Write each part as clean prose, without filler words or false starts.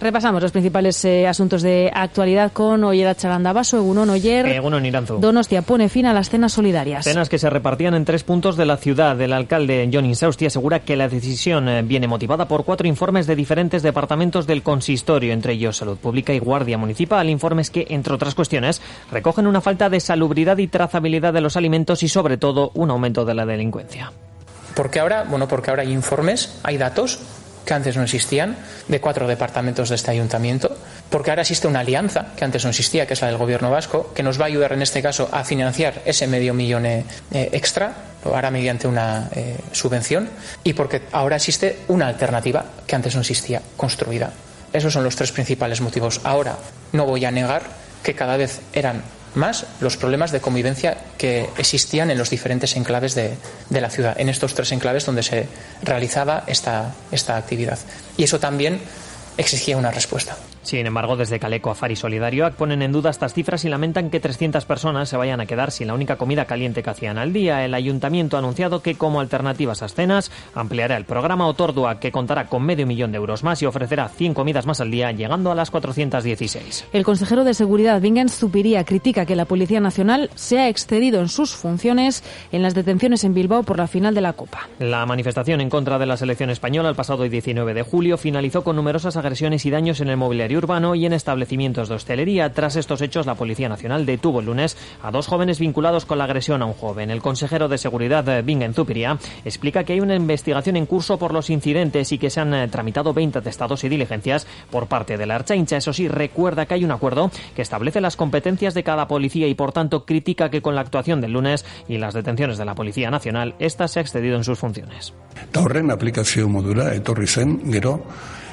Repasamos los principales asuntos de actualidad con Oyer Atxarandabaso. Egunon, Oyer. Egunon, Iranzu. Donostia pone fin a las cenas solidarias. Cenas que se repartían en 3 puntos de la ciudad. El alcalde Jon Insausti asegura que la decisión viene motivada por 4 informes de diferentes departamentos del consistorio, entre ellos Salud Pública y Guardia Municipal. Informes que, entre otras cuestiones, recogen una falta de salubridad y trazabilidad de los alimentos y, sobre todo, un aumento de la delincuencia. Porque ahora hay informes, hay datos que antes no existían, de 4 departamentos de este ayuntamiento, porque ahora existe una alianza que antes no existía, que es la del gobierno vasco, que nos va a ayudar en este caso a financiar ese $500,000 extra, lo hará mediante una subvención, y porque ahora existe una alternativa que antes no existía, construida. Esos son los 3 principales motivos. Ahora, no voy a negar que cada vez eran más los problemas de convivencia que existían en los diferentes enclaves de la ciudad, en estos 3 enclaves donde se realizaba esta actividad. Y eso también exigía una respuesta. Sin embargo, desde Caleco, Afar y Solidarioak ponen en duda estas cifras y lamentan que 300 personas se vayan a quedar sin la única comida caliente que hacían al día. El ayuntamiento ha anunciado que, como alternativa a esas cenas, ampliará el programa Otordua, que contará con $500,000 más y ofrecerá 100 comidas más al día, llegando a las 416. El consejero de Seguridad, Vingens Zupiria, critica que la Policía Nacional se ha excedido en sus funciones en las detenciones en Bilbao por la final de la Copa. La manifestación en contra de la selección española el pasado 19 de julio finalizó con numerosas agresiones y daños en el mobiliario urbano y en establecimientos de hostelería. Tras estos hechos, la Policía Nacional detuvo el lunes a 2 jóvenes vinculados con la agresión a un joven. El consejero de Seguridad, Vingens Zupiria, explica que hay una investigación en curso por los incidentes y que se han tramitado 20 atestados y diligencias por parte de la Ertzaintza. Eso sí, recuerda que hay un acuerdo que establece las competencias de cada policía y, por tanto, critica que con la actuación del lunes y las detenciones de la Policía Nacional, esta se ha excedido en sus funciones. Horren aplikazio modura etorri zen, gero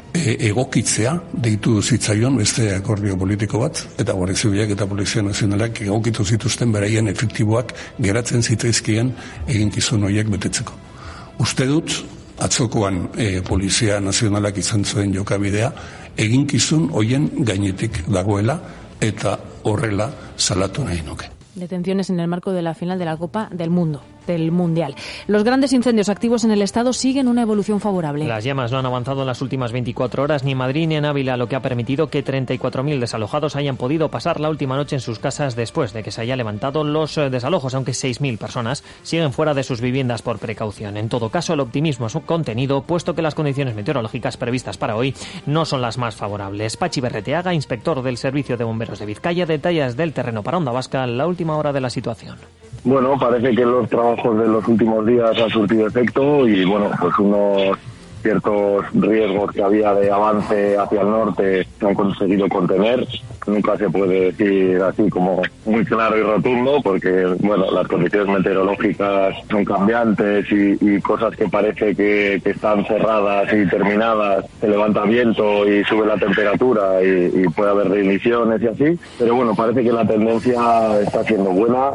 egokitzea deitu zitzaion beste akordio politiko bat, eta Guardia Zibilak eta Polizia Nazionalak egokitu zituzten beraien efektiboak geratzen zitzaizkien eginkizun horiek betetzeko. Uste dut, atzokoan Polizia Nazionalak izan zuen jokabidea, eginkizun horien gainetik dagoela eta horrela salatu nahi nuke. Detenciones en el marco de la final de la Copa del Mundo, del Mundial. Los grandes incendios activos en el Estado siguen una evolución favorable. Las llamas no han avanzado en las últimas 24 horas ni en Madrid ni en Ávila, lo que ha permitido que 34.000 desalojados hayan podido pasar la última noche en sus casas después de que se hayan levantado los desalojos, aunque 6.000 personas siguen fuera de sus viviendas por precaución. En todo caso, el optimismo es contenido, puesto que las condiciones meteorológicas previstas para hoy no son las más favorables. Pachi Berreteaga, inspector del Servicio de Bomberos de Vizcaya, detalles del terreno para Onda Vasca, la última hora de la situación. Bueno, parece que los trabajos de los últimos días han surtido efecto y, bueno, pues unos ciertos riesgos que había de avance hacia el norte se han conseguido contener. Nunca se puede decir así como muy claro y rotundo porque, bueno, las condiciones meteorológicas son cambiantes y cosas que parece que están cerradas y terminadas, se levanta viento y sube la temperatura y puede haber reiniciones y así. Pero bueno, parece que la tendencia está siendo buena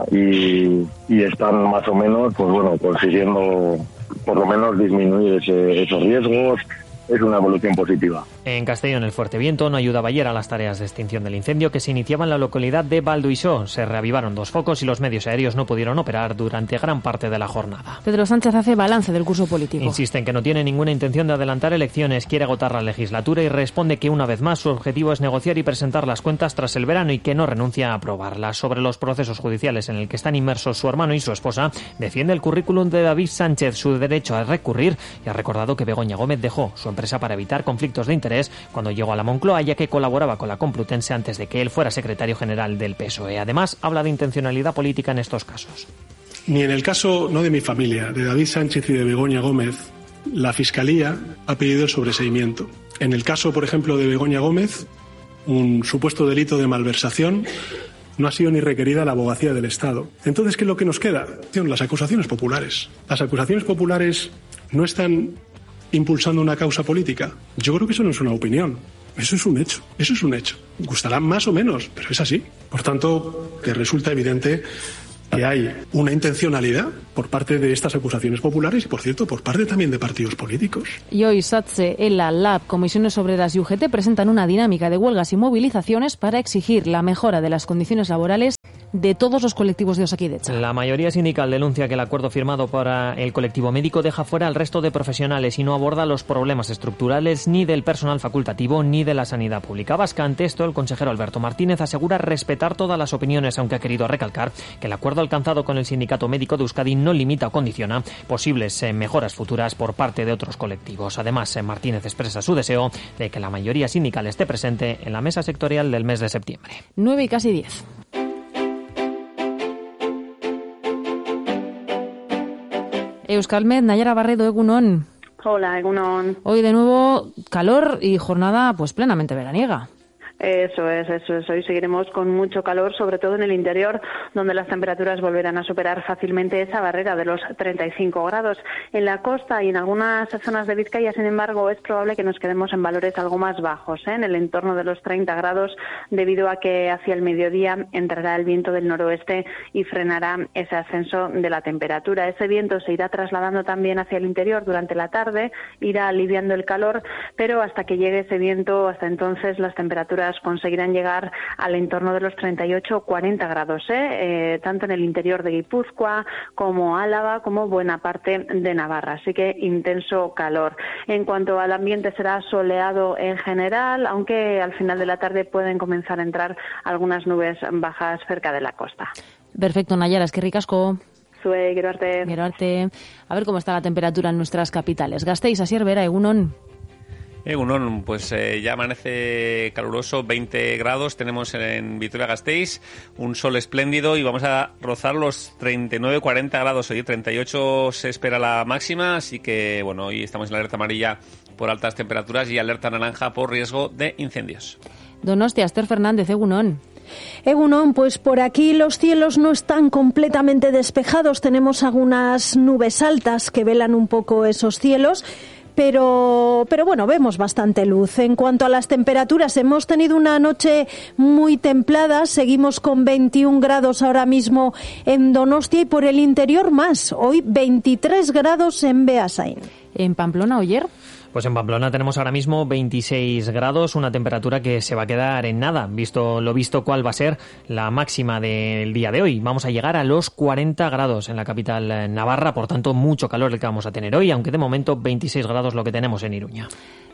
y están más o menos, pues bueno, consiguiendo por lo menos disminuir esos riesgos. Es una evolución positiva. En Castellón, el fuerte viento no ayudaba ayer a las tareas de extinción del incendio que se iniciaba en la localidad de Valduisó. Se reavivaron 2 focos y los medios aéreos no pudieron operar durante gran parte de la jornada. Pedro Sánchez hace balance del curso político. Insiste en que no tiene ninguna intención de adelantar elecciones, quiere agotar la legislatura y responde que una vez más su objetivo es negociar y presentar las cuentas tras el verano y que no renuncia a aprobarlas. Sobre los procesos judiciales en el que están inmersos su hermano y su esposa, defiende el currículum de David Sánchez, su derecho a recurrir, y ha recordado que Begoña Gómez dejó su empresa para evitar conflictos de interés cuando llegó a la Moncloa, ya que colaboraba con la Complutense antes de que él fuera secretario general del PSOE. Además, habla de intencionalidad política en estos casos. Ni en el caso, no de mi familia, de David Sánchez y de Begoña Gómez, la Fiscalía ha pedido el sobreseimiento. En el caso, por ejemplo, de Begoña Gómez, un supuesto delito de malversación, no ha sido ni requerida la abogacía del Estado. Entonces, ¿qué es lo que nos queda? Las acusaciones populares. Las acusaciones populares no están impulsando una causa política. Yo creo que eso no es una opinión. Eso es un hecho. Eso es un hecho. Gustará más o menos, pero es así. Por tanto, que resulta evidente que hay una intencionalidad por parte de estas acusaciones populares y, por cierto, por parte también de partidos políticos. Y hoy SATSE, ELA, LAB, Comisiones Obreras y UGT presentan una dinámica de huelgas y movilizaciones para exigir la mejora de las condiciones laborales de todos los colectivos de Osakidetza. La mayoría sindical denuncia que el acuerdo firmado para el colectivo médico deja fuera al resto de profesionales y no aborda los problemas estructurales ni del personal facultativo ni de la sanidad pública vasca. Ante esto, el consejero Alberto Martínez asegura respetar todas las opiniones, aunque ha querido recalcar que el acuerdo alcanzado con el Sindicato Médico de Euskadi no limita o condiciona posibles mejoras futuras por parte de otros colectivos. Además, Martínez expresa su deseo de que la mayoría sindical esté presente en la mesa sectorial del mes de septiembre. 9 y casi 10. Euskalmet, Nayara Barredo, egunon. Hola, egunon. Hoy de nuevo calor y jornada pues plenamente veraniega. Eso es. Hoy seguiremos con mucho calor, sobre todo en el interior, donde las temperaturas volverán a superar fácilmente esa barrera de los 35 grados. En la costa y en algunas zonas de Vizcaya, sin embargo, es probable que nos quedemos en valores algo más bajos, en el entorno de los 30 grados, debido a que hacia el mediodía entrará el viento del noroeste y frenará ese ascenso de la temperatura. Ese viento se irá trasladando también hacia el interior durante la tarde, irá aliviando el calor, pero hasta que llegue ese viento, hasta entonces las temperaturas conseguirán llegar al entorno de los 38 o 40 grados, tanto en el interior de Guipúzcoa como Álava, como buena parte de Navarra. Así que intenso calor. En cuanto al ambiente, será soleado en general, aunque al final de la tarde pueden comenzar a entrar algunas nubes bajas cerca de la costa. Perfecto, Nayara, es que ricasco. Zue, gero arte. A ver cómo está la temperatura en nuestras capitales. Gasteiz, Asier Vera, egunon. Egunon, pues ya amanece caluroso, 20 grados tenemos en Vitoria-Gasteiz, un sol espléndido y vamos a rozar los 39-40 grados. Hoy 38 se espera la máxima, así que bueno, hoy estamos en la alerta amarilla por altas temperaturas y alerta naranja por riesgo de incendios. Donostia, Esther Fernández, egunon. Egunon, pues por aquí los cielos no están completamente despejados, tenemos algunas nubes altas que velan un poco esos cielos. Pero bueno, vemos bastante luz. En cuanto a las temperaturas, hemos tenido una noche muy templada, seguimos con 21 grados ahora mismo en Donostia y por el interior más, hoy 23 grados en Beasain. ¿En Pamplona, Oyer? Pues en Pamplona tenemos ahora mismo 26 grados, una temperatura que se va a quedar en nada, visto cuál va a ser la máxima del día de hoy. Vamos a llegar a los 40 grados en la capital navarra, por tanto mucho calor el que vamos a tener hoy, aunque de momento 26 grados lo que tenemos en Iruña.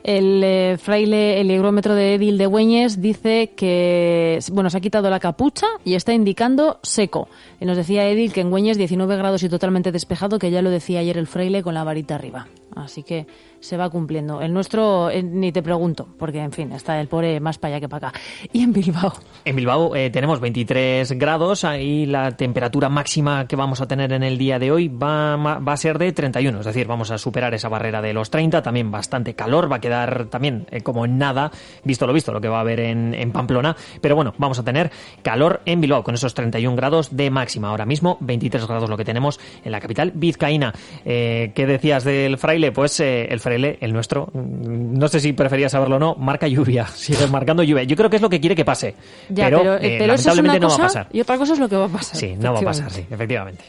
El fraile, el higrómetro de Edil de Güeñes dice que se ha quitado la capucha y está indicando seco. Y nos decía Edil que en Güeñes 19 grados y totalmente despejado, que ya lo decía ayer el fraile con la varita arriba. Así que se va cumpliendo. El nuestro ni te pregunto, porque en fin, está el pobre más para allá que para acá. ¿Y en Bilbao? En Bilbao tenemos 23 grados, ahí la temperatura máxima que vamos a tener en el día de hoy va a ser de 31, es decir, vamos a superar esa barrera de los 30, también bastante calor, va a quedar también como en nada, visto lo que va a haber en Pamplona, pero bueno, vamos a tener calor en Bilbao con esos 31 grados de máxima. Ahora mismo 23 grados lo que tenemos en la capital vizcaína. ¿Qué decías del fraile? Pues el fraile, el nuestro, no sé si preferías saberlo o no, marca lluvia, sigue marcando lluvia. Yo creo que es lo que quiere que pase, ya, pero lamentablemente eso es una no cosa, va a pasar. Y otra cosa es lo que va a pasar. Sí, no va a pasar, sí, efectivamente.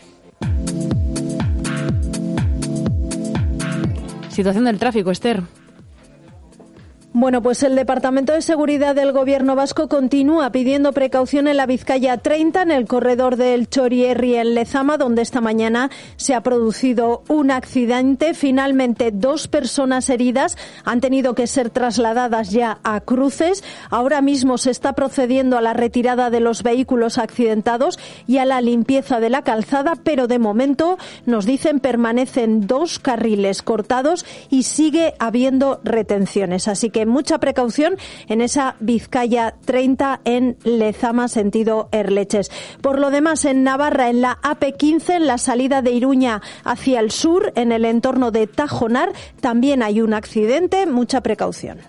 Situación del tráfico, Esther. Bueno, pues el Departamento de Seguridad del Gobierno vasco continúa pidiendo precaución en la Vizcaya 30, en el corredor del Txorierri en Lezama, donde esta mañana se ha producido un accidente. Finalmente, 2 personas heridas han tenido que ser trasladadas ya a cruces. Ahora mismo se está procediendo a la retirada de los vehículos accidentados y a la limpieza de la calzada, pero de momento, nos dicen, permanecen 2 carriles cortados y sigue habiendo retenciones. Así que mucha precaución en esa Vizcaya 30 en Lezama, sentido Erleches. Por lo demás, en Navarra, en la AP15, en la salida de Iruña hacia el sur, en el entorno de Tajonar, también hay un accidente. Mucha precaución.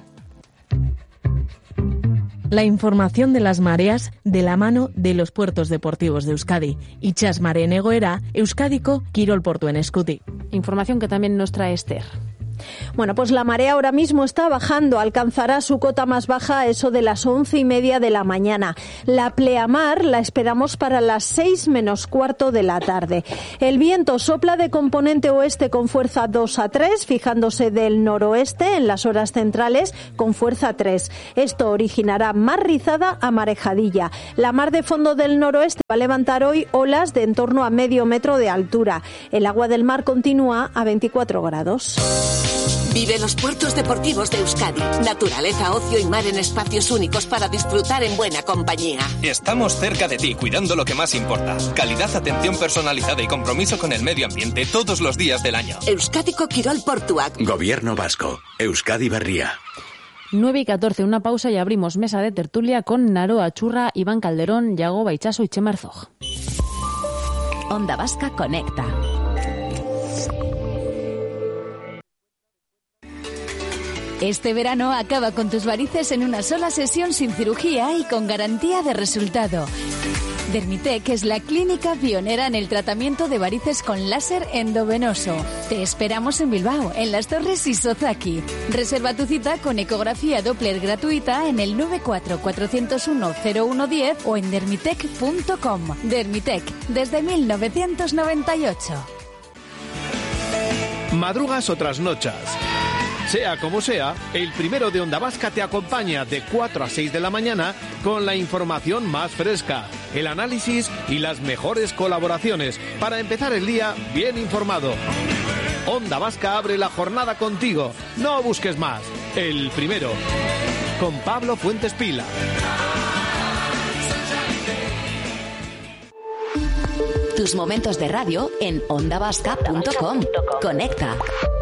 La información de las mareas de la mano de los puertos deportivos de Euskadi. Itxas mareen egoera, Euskadiko kirol portuen eskutik. Información que también nos trae Esther. Bueno, pues la marea ahora mismo está bajando, alcanzará su cota más baja a eso de las 11:30 de la mañana. La pleamar la esperamos para las 6 menos cuarto de la tarde. El viento sopla de componente oeste con fuerza 2 a 3, fijándose del noroeste en las horas centrales con fuerza 3. Esto originará mar rizada a marejadilla. La mar de fondo del noroeste va a levantar hoy olas de en torno a medio metro de altura. El agua del mar continúa a 24 grados. Vive los puertos deportivos de Euskadi. Naturaleza, ocio y mar en espacios únicos para disfrutar en buena compañía. Estamos cerca de ti, cuidando lo que más importa. Calidad, atención personalizada y compromiso con el medio ambiente todos los días del año. Euskadiko Kirol Portuak. Gobierno vasco. Euskadi Berria. 9:14, una pausa y abrimos mesa de tertulia con Naroa Churra, Iván Calderón, Yago Baichaso y Txema Herzog. Onda Vasca conecta. Este verano acaba con tus varices en una sola sesión sin cirugía y con garantía de resultado. Dermitec es la clínica pionera en el tratamiento de varices con láser endovenoso. Te esperamos en Bilbao, en Las Torres y Sozaki. Reserva tu cita con ecografía Doppler gratuita en el 94-401-0110 o en dermitec.com. Dermitec, desde 1998. Madrugas o trasnochas. Sea como sea, el primero de Onda Vasca te acompaña de 4 a 6 de la mañana con la información más fresca, el análisis y las mejores colaboraciones para empezar el día bien informado. Onda Vasca abre la jornada contigo. No busques más. El primero. Con Pablo Fuentes Pila. Tus momentos de radio en ondavasca.com. Conecta.